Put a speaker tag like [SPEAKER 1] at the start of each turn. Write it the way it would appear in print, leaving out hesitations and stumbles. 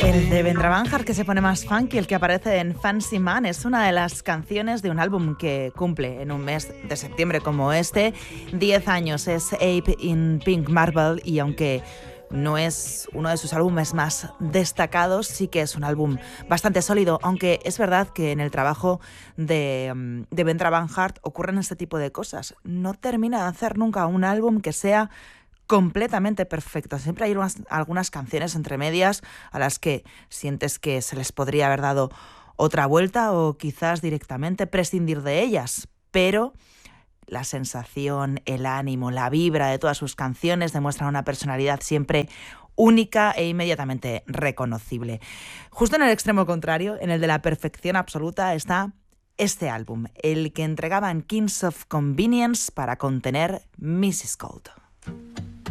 [SPEAKER 1] El de Vendra Banhart, que se pone más funky, el que aparece en Fancy Man, es una de las canciones de un álbum que cumple en un mes de septiembre como este 10 años. Es Ape in Pink Marble, y aunque no es uno de sus álbumes más destacados, sí que es un álbum bastante sólido, aunque es verdad que en el trabajo de Vendra Banhart ocurren este tipo de cosas. No termina de hacer nunca un álbum que sea completamente perfecto. Siempre hay algunas canciones entre medias a las que sientes que se les podría haber dado otra vuelta o quizás directamente prescindir de ellas, pero la sensación, el ánimo, la vibra de todas sus canciones demuestran una personalidad siempre única e inmediatamente reconocible. Justo en el extremo contrario, en el de la perfección absoluta, está este álbum, el que entregaban Kings of Convenience para contener Mrs. Gold.